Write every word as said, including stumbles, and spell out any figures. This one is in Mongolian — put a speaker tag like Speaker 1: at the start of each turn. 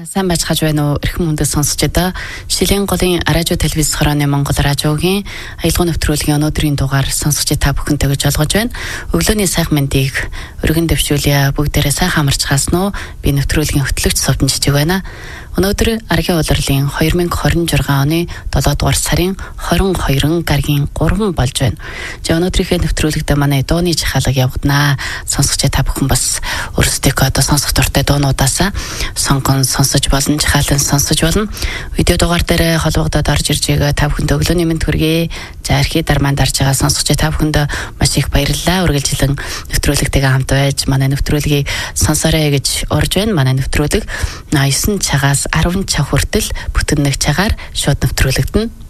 Speaker 1: Сайн байцгааж байна уу? Эрхэм хүндэт сонсогч одоо Шилийн голын радио телевиз хорооны Монгол радиогийн аялал нэвтрүүлгийн өнөөдрийн дугаар сонсогч та бүхэнтэй гэж олгож байна. Өглөөний сайхан мэндийг өргөн дэвшүүлье. Бүгдээрээ сайхан амарч хаснаа уу? Би нэвтрүүлгийн хөтлөгч Сувданжиж байна. Өнөөдөр Аргийн улирлын two thousand twenty-six оны долоо дугаар сарын twenty-two гарагийн three болж байна. За өнөөдрийнхээ нэвтрүүлэгтээ манай дууны жихалга явагдана. Сонсогч та бүхэн бас өөрсдөө одоо сонсох дуртай дуунуудаас сонгон сонсож болно, жихаалан сонсож болно. Видео дугаар дээр холбогдоод орж ирж байгаа та бүхэнд өглөөний мэнд хүргэе. За архи дармаанд дарж байгаа сонсогч та бүхэнд маш их баярлалаа. Үргэлжлэн нэвтрүүлэгтэйгээ хамт байж манай нэвтрүүлгийг сонсоорой гэж урьж байна. Манай нэвтрүүлэг nine цагаас ten цаг хүртэл бүтэн нэг цагаар шууд нэвтрүүлэгдэнэ.